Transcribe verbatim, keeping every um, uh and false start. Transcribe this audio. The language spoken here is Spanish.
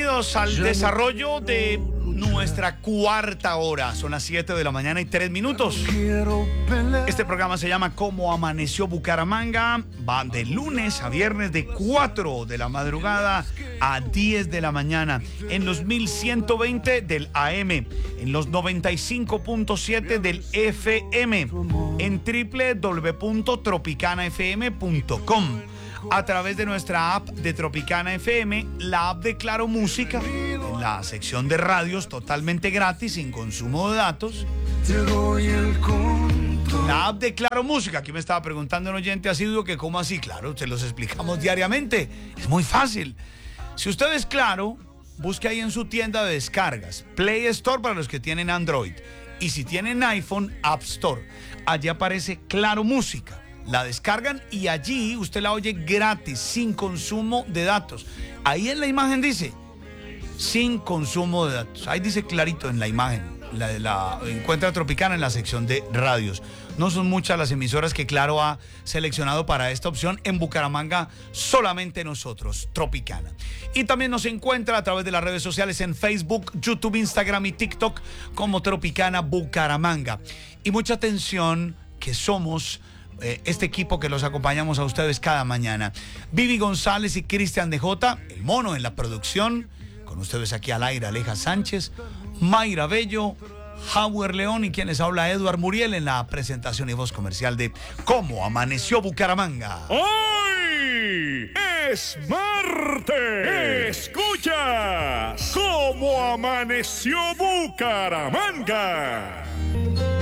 bienvenidos al desarrollo de nuestra cuarta hora. Son las siete de la mañana y tres minutos. Este programa se llama ¿Cómo amaneció Bucaramanga? Va de lunes a viernes de cuatro de la madrugada a diez de la mañana en los mil ciento veinte del A M, en los noventa y cinco punto siete del F M, en doble u doble u doble u punto tropicana f m punto com, a través de nuestra app de Tropicana F M, la app de Claro Música, en la sección de radios totalmente gratis, sin consumo de datos. La app de Claro Música. Aquí me estaba preguntando un oyente asiduo que cómo así. Claro, se los explicamos diariamente. Es muy fácil. Si usted es Claro, busque ahí en su tienda de descargas, Play Store para los que tienen Android, y si tienen iPhone, App Store. Allí aparece Claro Música. La descargan y allí usted la oye gratis, sin consumo de datos. Ahí en la imagen dice, sin consumo de datos. Ahí dice clarito en la imagen. La, la encuentra Tropicana en la sección de radios. No son muchas las emisoras que Claro ha seleccionado para esta opción. En Bucaramanga, solamente nosotros, Tropicana. Y también nos encuentra a través de las redes sociales en Facebook, YouTube, Instagram y TikTok como Tropicana Bucaramanga. Y mucha atención que somos eh, este equipo que los acompañamos a ustedes cada mañana. Vivi González y Cristian D J, el mono en la producción. Con ustedes aquí al aire, Aleja Sánchez, Mayra Bello, Howard León y quien les habla, Eduard Muriel, en la presentación y voz comercial de ¿Cómo amaneció Bucaramanga? ¡Hoy es martes! ¡Escuchas! ¿Cómo amaneció Bucaramanga?